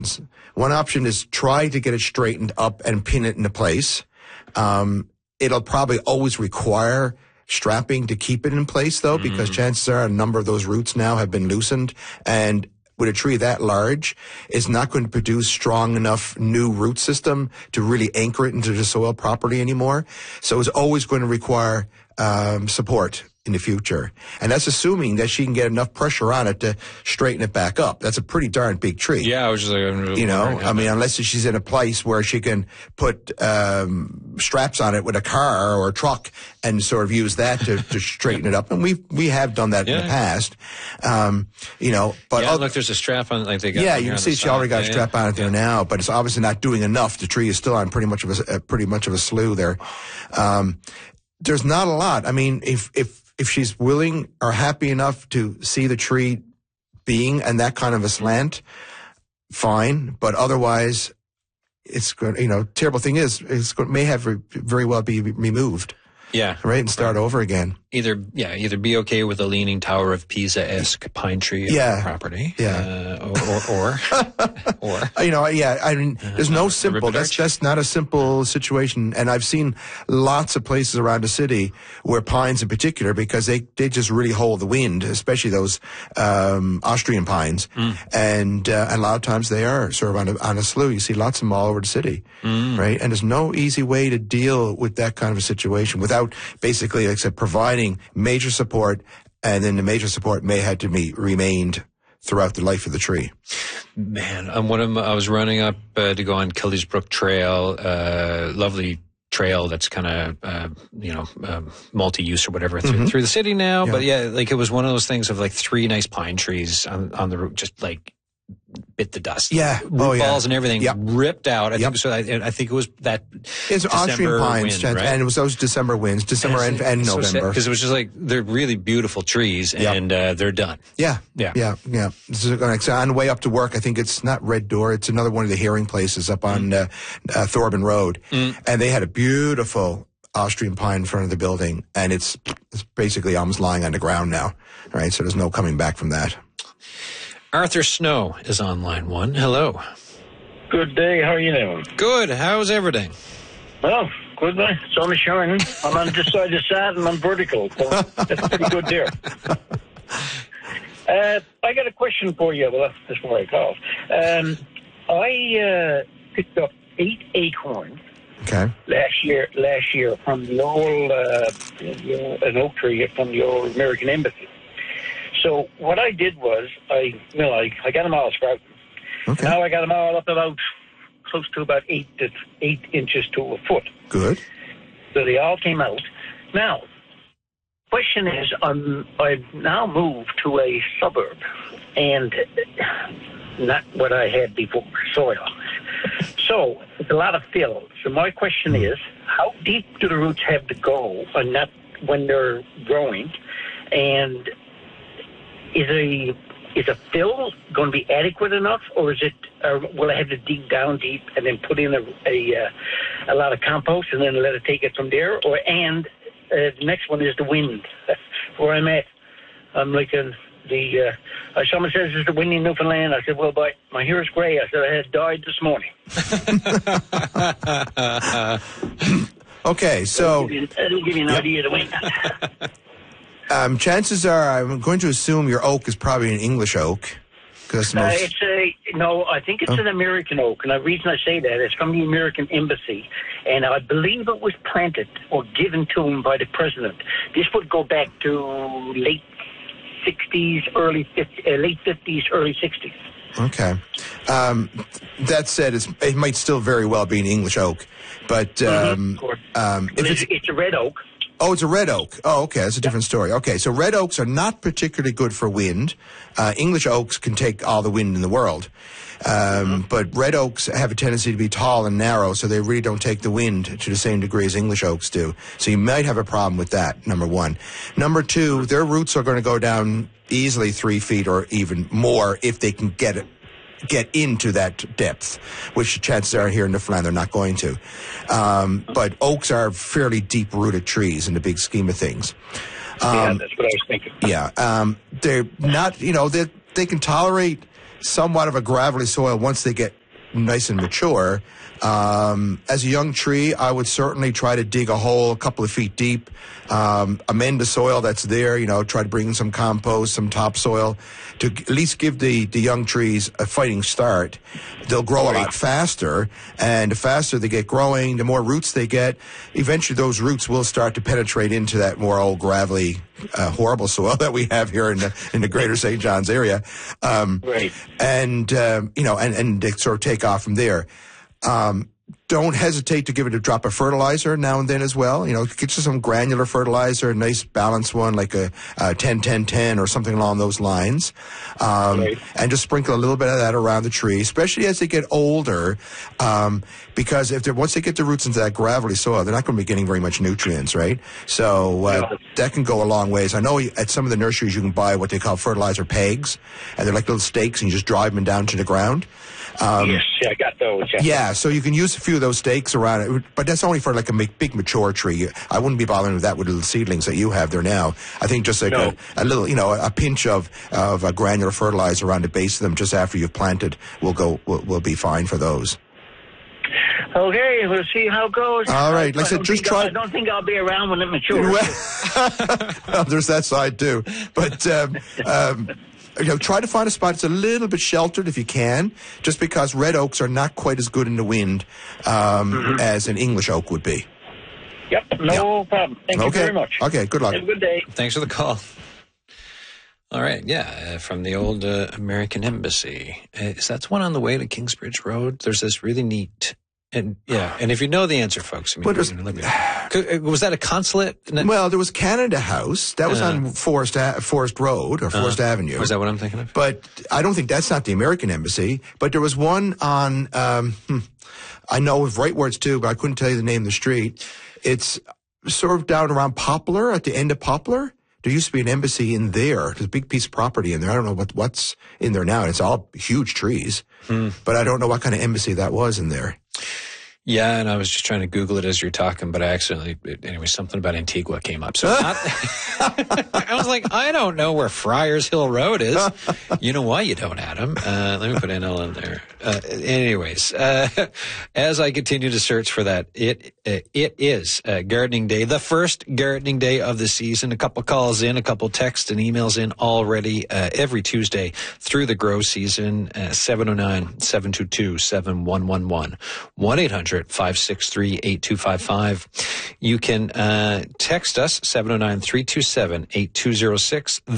One option is try to get it straightened up and pin it into place. It'll probably always require strapping to keep it in place, though, because chances are a number of those roots now have been loosened, and with a tree that large, it's not going to produce strong enough new root system to really anchor it into the soil properly anymore. So it's always going to require support in the future. And that's assuming that she can get enough pressure on it to straighten it back up. That's a pretty darn big tree. Yeah, I was just like, unless she's in a place where she can put straps on it with a car or a truck and sort of use that to straighten it up. And we have done that in the past. Look, there's a strap on, like they got. Yeah, you can see she already got a strap on it there now, but it's obviously not doing enough. The tree is still on pretty much of a slough there. There's not a lot. I mean, if she's willing or happy enough to see the tree being in that kind of a slant, fine. But otherwise, it's going. Terrible thing is, may have very well be removed. Yeah. Right, and start over again. Either be okay with a leaning Tower of Pisa-esque pine tree property. Yeah. Or. I mean, there's no simple, that's not a simple situation. And I've seen lots of places around the city where pines in particular, because they just really hold the wind, especially those, Austrian pines. And a lot of times they are sort of on a slough. You see lots of them all over the city. Right. And there's no easy way to deal with that kind of a situation without basically, like I said, providing major support, and then the major support may have to be remained throughout the life of the tree. Man, I was running up to go on Kildysbrook Trail, lovely trail that's kind of, multi-use or whatever through the city now. Yeah. But yeah, like it was one of those things of like 3 nice pine trees on the route, just like bit the dust. Yeah. Root balls and everything ripped out. I think so. I think it was that it's Austrian pines, wind, right? And it was those December winds, December and November. Because it was just like, they're really beautiful trees, and they're done. Yeah. This is on the way up to work. I think it's not Red Door. It's another one of the hearing places up on Thorburn Road. And they had a beautiful Austrian pine in front of the building, and it's basically almost lying on the ground now. Right. So there's no coming back from that. Arthur Snow is on line 1. Hello. Good day. How are you doing? Good. How's everything? Well, good day. Sun is shining. I'm on this side of sad and I'm vertical, so that's pretty good there. I got a question for you. Well, that's why I called. I picked up 8 acorns. Okay. Last year from the old an oak tree from the old American Embassy. So what I did was I got them all sprouting. Okay. Now I got them all up about close to about 8 inches to a foot. Good. So they all came out. Now, question is, I've now moved to a suburb, and not what I had before, soil. So it's a lot of fill. So my question is, how deep do the roots have to go, and not when they're growing, and is a fill going to be adequate enough, or will I have to dig down deep and then put in a lot of compost and then let it take it from there? The next one is the wind. Where I'm at, I'm like someone says it's the wind in Newfoundland. I said, well, but my hair is gray. I said I had died this morning. Okay, so that'll give you an idea of the wind. Chances are, I'm going to assume your oak is probably an English oak. I think it's an American oak. And the reason I say that is from the American Embassy. And I believe it was planted or given to him by the president. This would go back to late 50s, early 60s. Okay. That said, it might still very well be an English oak. But it's a red oak. Oh, it's a red oak. Oh, okay. That's a different story. Okay. So red oaks are not particularly good for wind. English oaks can take all the wind in the world. But red oaks have a tendency to be tall and narrow, so they really don't take the wind to the same degree as English oaks do. So you might have a problem with that, number one. Number two, their roots are going to go down easily 3 feet or even more if they can get into that depth, which the chances are here in Newfoundland they're not going to. But oaks are fairly deep-rooted trees in the big scheme of things. That's what I was thinking. Yeah. They're not, they can tolerate somewhat of a gravelly soil once they get nice and mature. As a young tree, I would certainly try to dig a hole a couple of feet deep, amend the soil that's there, try to bring in some compost, some topsoil to at least give the young trees a fighting start. They'll grow a lot faster, and the faster they get growing, the more roots they get. Eventually those roots will start to penetrate into that more old gravelly, horrible soil that we have here in the greater St. John's area. And they sort of take off from there. Don't hesitate to give it a drop of fertilizer now and then as well. Get you some granular fertilizer, a nice balanced one like a 10-10-10 or something along those lines. And just sprinkle a little bit of that around the tree, especially as they get older, because once they get the roots into that gravelly soil, they're not going to be getting very much nutrients, right? So that can go a long ways. I know at some of the nurseries you can buy what they call fertilizer pegs, and they're like little stakes, and you just drive them down to the ground. Yes, I got those. Yeah, so you can use a few of those stakes around it, but that's only for like a big mature tree. I wouldn't be bothering with that with little seedlings that you have there now. I think just like a little, a pinch of a granular fertilizer around the base of them just after you've planted will be fine for those. Okay, we'll see how it goes. All right, like I said, just try. I don't think I'll be around when it matures. Well, there's that side too, but. Try to find a spot that's a little bit sheltered if you can, just because red oaks are not quite as good in the wind as an English oak would be. Yep, no problem. Thank you very much. Okay, good luck. Have a good day. Thanks for the call. All right, from the old American Embassy. That's one on the way to Kingsbridge Road. There's this really neat... And if you know the answer, folks, was that a consulate? Well, there was Canada House. That was on Forest Road or Forest Avenue. Was that what I'm thinking of? But I don't think that's not the American Embassy. But there was one on, I know of right words too, but I couldn't tell you the name of the street. It's sort of down around Poplar, at the end of Poplar. There used to be an embassy in there. There's a big piece of property in there. I don't know what's in there now. It's all huge trees. But I don't know what kind of embassy that was in there. Yeah, and I was just trying to Google it as you're talking, but I accidentally, anyway, something about Antigua came up. So I was like, I don't know where Friars Hill Road is. You know why you don't, Adam? Let me put NL in there. Anyways, as I continue to search for that, it is gardening day, the first gardening day of the season. A couple calls in, a couple texts and emails in already every Tuesday through the grow season. 709-722-7111, 1-800-563-8255. You can text us 709-327-8206.